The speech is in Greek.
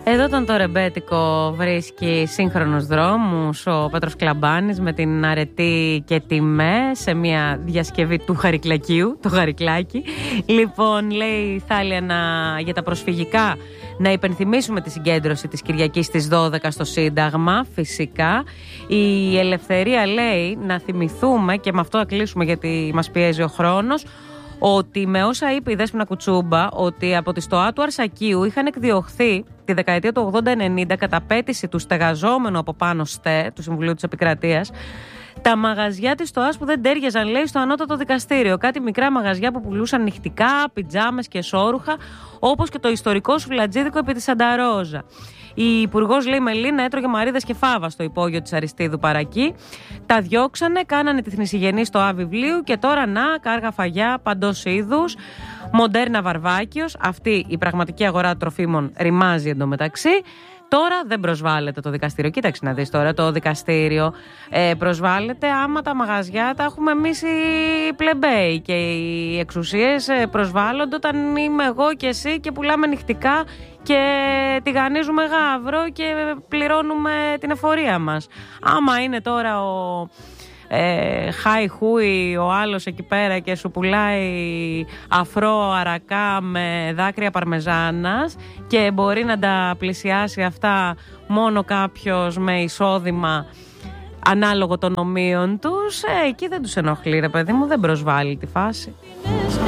Εδώ τον το ρεμπέτικο βρίσκει σύγχρονους δρόμους ο Πέτρος Κλαμπάνης με την αρετή και τιμέ σε μια διασκευή του Χαρικλακίου, το Χαρικλάκι. Λοιπόν, λέει η Θάλια για τα προσφυγικά να υπενθυμίσουμε τη συγκέντρωση της Κυριακής στις 12 στο Σύνταγμα, φυσικά. Η Ελευθερία λέει να θυμηθούμε, και με αυτό θα κλείσουμε γιατί μας πιέζει ο χρόνος, ότι με όσα είπε η Δέσποινα Κουτσούμπα, ότι από τη ΣΤΟΑ του Αρσακίου είχαν εκδιωχθεί τη δεκαετία του 80-90 κατά πέτηση του στεγαζόμενου από πάνω ΣΤΕ, του Συμβουλίου της Επικρατείας, τα μαγαζιά της ΣΤΟΑς που δεν τέριαζαν, λέει, στο ανώτατο δικαστήριο. Κάτι μικρά μαγαζιά που πουλούσαν νυχτικά, πιτζάμες και σόρουχα, όπως και το ιστορικό σουβλατζίδικο επί της Σανταρόζα. Η υπουργός, λέει, Μελίνα έτρωγε μαρίδες και φάβα στο υπόγειο της Αριστείδου Παρακή. Τα διώξανε, κάνανε τη θνησιγενή στο Αβιβλίου και τώρα κάργα φαγιά παντός είδους. Μοντέρνα Βαρβάκιος. Αυτή η πραγματική αγορά τροφίμων ρημάζει εντωμεταξύ. Τώρα δεν προσβάλλεται το δικαστήριο. Κοίταξε να δεις τώρα, το δικαστήριο προσβάλλεται άμα τα μαγαζιά τα έχουμε εμείς οι πλεμπέοι, και οι εξουσίες προσβάλλονται όταν είμαι εγώ και εσύ και πουλάμε νυχτικά και τηγανίζουμε γαύρο και πληρώνουμε την εφορία μας. Άμα είναι τώρα ο χάι χούι ο άλλος εκεί πέρα και σου πουλάει αφρό αρακά με δάκρυα παρμεζάνας και μπορεί να τα πλησιάσει αυτά μόνο κάποιος με εισόδημα ανάλογο των ομοίων τους, εκεί δεν τους ενοχλεί, ρε παιδί μου, δεν προσβάλλει τη φάση.